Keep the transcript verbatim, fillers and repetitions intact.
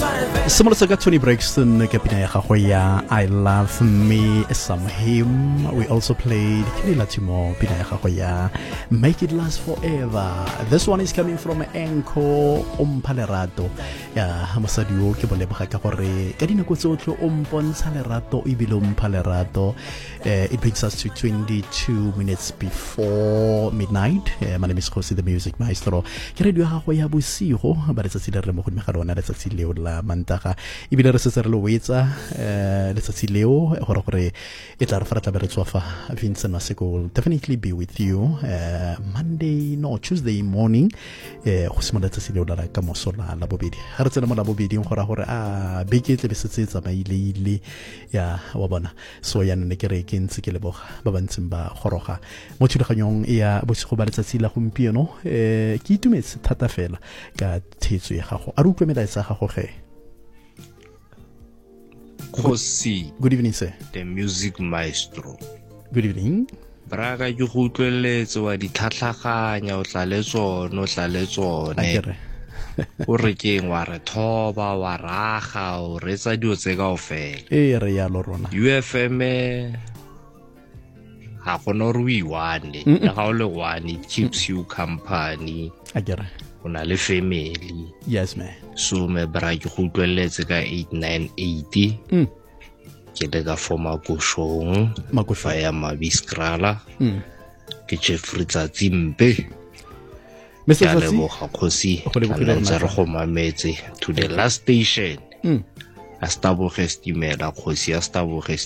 Simolosa ka Tony Braxton ka pina ya gagwe ya I Love Me Some Him. We also played Kinila Timo pina ya gagwe ya Make It Last Forever. This one is coming from Enko Omphalerato. Ya mosadi yo ke boleboga ka gore ka dinako tsotlhe o mpontsha lerato e bile omphalerato. It brings us to twenty-two minutes before midnight. Uh, my name is Khosi, the music maestro. Ke radio gagwe ya bosigo ba letsatsi le re mo go me ga rona letsatsi leo la mantaga e bile re se re lo wetsa eh letsatsi leo gore gore e tla re fara tla be re tswa fa Vincent Maseko definitely be with you uh, Monday no Tuesday morning eh go simola letsatsi leo la ka mosola la bobedi ga re tsena mo la bobedi gore gore a beke tle be se tsetsa maile ile ya wa bona so ya nne ke re ke ntse ke leboga ba bantseng ba goroga mo thulaganyong ya bosigo ba letsatsi la gompieno eh ke itumetse thata fela ka thetso ya gago a re utlwe melaetsa gago ge Khosi. Good evening, sir. The music maestro. Good evening. Braga ke go utlweletse wa ditlhatlhaganya o tla le tsone o tla le tsone. O re ke ngwa re thoba wa raga o retsa dio tse kaofela. E re ya lo rona. U F M ha gona re we one. Ya ga o le one it keeps you company. A kere. Ona le family. Yes man. So me bra ke go utlweletse ka eight nine eight. Mm. Ke le ka forma go shong. Makofa ya Mabiskrala. Mm. Ke Jeffrey Tsatimpe. Mister Ya le Tsatsi. bo Khosi. Go le bokile Tsa re rona. go mametse to the last station. Mm. A stabo gestimela Khosi a stabo